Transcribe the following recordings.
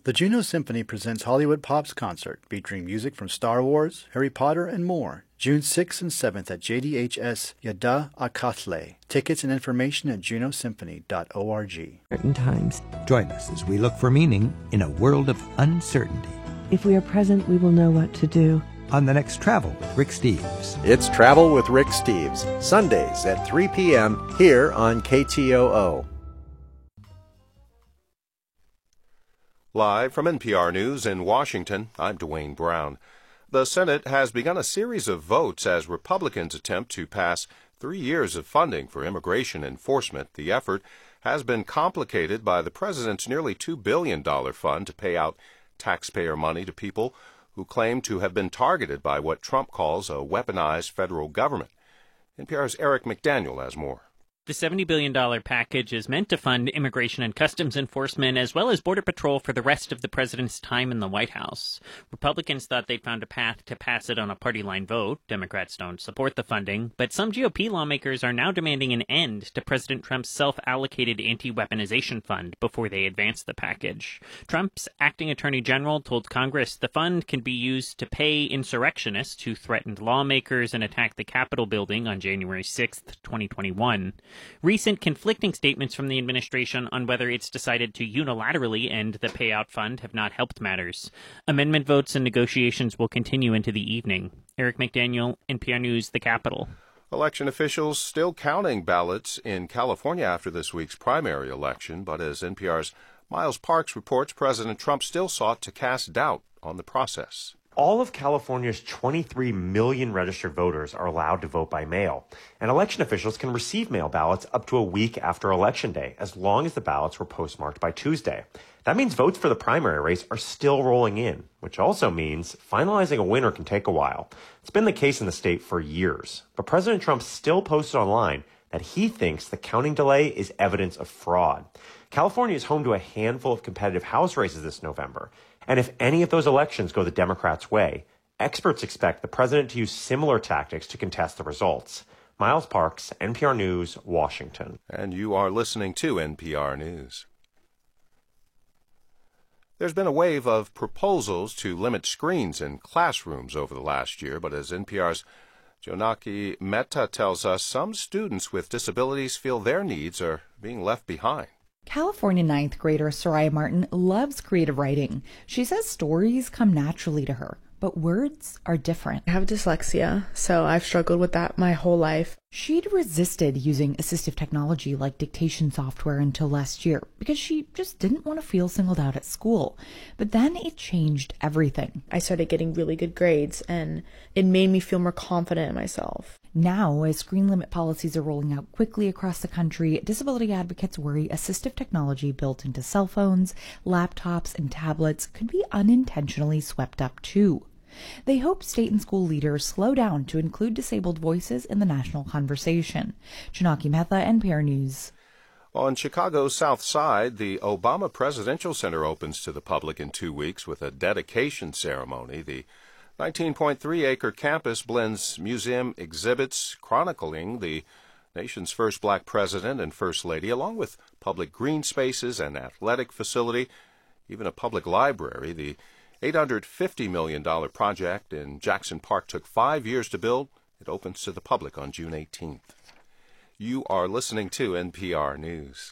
The Juno Symphony presents Hollywood Pop's concert, featuring music from Star Wars, Harry Potter, and more. June 6th and 7th at JDHS Yada Akatle. Tickets and information at junosymphony.org. Certain times. Join us as we look for meaning in a world of uncertainty. If we are present, we will know what to do. On the next Travel with Rick Steves. It's Travel with Rick Steves, Sundays at 3 p.m. here on KTOO. Live from NPR News in Washington, I'm Dwayne Brown. The Senate has begun a series of votes as Republicans attempt to pass 3 years of funding for immigration enforcement. The effort has been complicated by the president's nearly $2 billion fund to pay out taxpayer money to people who claim to have been targeted by what Trump calls a weaponized federal government. NPR's Eric McDaniel has more. The $70 billion package is meant to fund immigration and customs enforcement as well as Border Patrol for the rest of the president's time in the White House. Republicans thought they'd found a path to pass it on a party line vote. Democrats don't support the funding, but some GOP lawmakers are now demanding an end to President Trump's self-allocated anti-weaponization fund before they advance the package. Trump's acting attorney general told Congress the fund can be used to pay insurrectionists who threatened lawmakers and attacked the Capitol building on January 6, 2021. Recent conflicting statements from the administration on whether it's decided to unilaterally end the payout fund have not helped matters. Amendment votes and negotiations will continue into the evening. Eric McDaniel, NPR News, The Capitol. Election officials still counting ballots in California after this week's primary election, but as NPR's Miles Parks reports, President Trump still sought to cast doubt on the process. All of California's 23 million registered voters are allowed to vote by mail, and election officials can receive mail ballots up to a week after Election Day, as long as the ballots were postmarked by Tuesday. That means votes for the primary race are still rolling in, which also means finalizing a winner can take a while. It's been the case in the state for years, but President Trump still posted online that he thinks the counting delay is evidence of fraud. California is home to a handful of competitive House races this November, and if any of those elections go the Democrats' way, experts expect the president to use similar tactics to contest the results. Miles Parks, NPR News, Washington. And you are listening to NPR News. There's been a wave of proposals to limit screens in classrooms over the last year, but as NPR's Jonaki Mehta tells us, some students with disabilities feel their needs are being left behind. California ninth grader Soraya Martin loves creative writing. She says stories come naturally to her, but words are different. I have dyslexia, so I've struggled with that my whole life. She'd resisted using assistive technology like dictation software until last year because she just didn't want to feel singled out at school. But then it changed everything. I started getting really good grades, and it made me feel more confident in myself. Now, as screen limit policies are rolling out quickly across the country, disability advocates worry assistive technology built into cell phones, laptops, and tablets could be unintentionally swept up too. They hope state and school leaders slow down to include disabled voices in the national conversation. Jonaki Mehta, NPR News. On Chicago's South Side, the Obama Presidential Center opens to the public in 2 weeks with a dedication ceremony. The 19.3-acre campus blends museum exhibits chronicling the nation's first black president and first lady, along with public green spaces and athletic facility, even a public library. The $850 million project in Jackson Park took 5 years to build. It opens to the public on June 18th. You are listening to NPR News.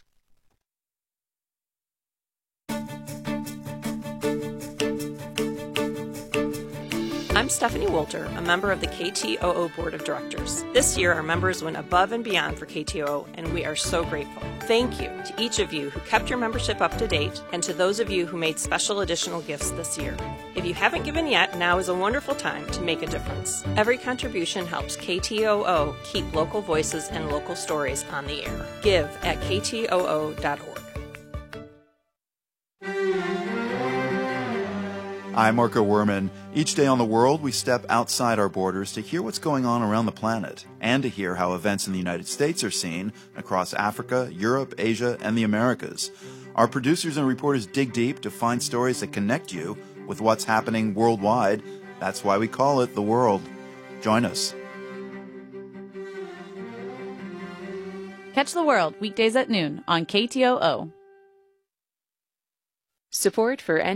I'm Stephanie Wolter, a member of the KTOO Board of Directors. This year, our members went above and beyond for KTOO, and we are so grateful. Thank you to each of you who kept your membership up to date, and to those of you who made special additional gifts this year. If you haven't given yet, now is a wonderful time to make a difference. Every contribution helps KTOO keep local voices and local stories on the air. Give at ktoo.org. I'm Marco Werman. Each day on The World, we step outside our borders to hear what's going on around the planet and to hear how events in the United States are seen across Africa, Europe, Asia, and the Americas. Our producers and reporters dig deep to find stories that connect you with what's happening worldwide. That's why we call it The World. Join us. Catch The World weekdays at noon on KTOO. Support for